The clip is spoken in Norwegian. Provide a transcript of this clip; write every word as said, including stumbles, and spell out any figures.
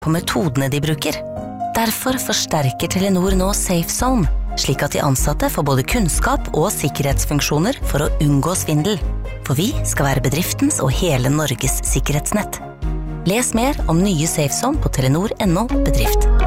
på metodene de bruker. Derfor forsterker Telenor nå SafeZone, slik at de ansatte får både kunnskap og sikkerhetsfunksjoner for å unngå svindel. For vi skal være bedriftens og hele Norges sikkerhetsnett. Les mer om nye SafeZone på telenor punktum no bedrift.